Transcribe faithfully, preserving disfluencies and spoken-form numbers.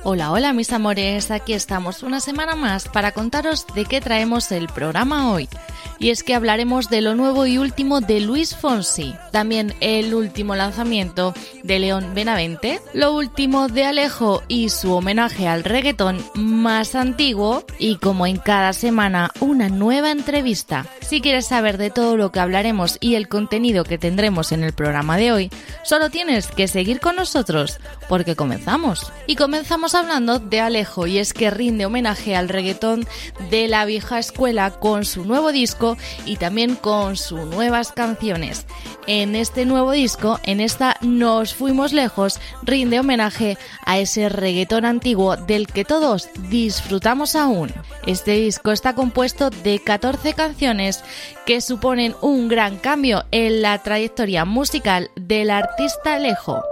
Hola, hola mis amores, aquí estamos una semana más para contaros de qué traemos el programa hoy. Y es que hablaremos de lo nuevo y último de Luis Fonsi, también el último lanzamiento de León Benavente, lo último de Alejo y su homenaje al reggaetón más antiguo y, como en cada semana, una nueva entrevista. Si quieres saber de todo lo que hablaremos y el contenido que tendremos en el programa de hoy, solo tienes que seguir con nosotros, porque comenzamos. Y comenzamos hablando de Alejo, y es que rinde homenaje al reggaetón de la vieja escuela con su nuevo disco y también con sus nuevas canciones. En este nuevo disco, en esta Nos Fuimos Lejos, rinde homenaje a ese reggaetón antiguo del que todos disfrutamos aún. Este disco está compuesto de catorce canciones que suponen un gran cambio en la trayectoria musical del artista Alejo.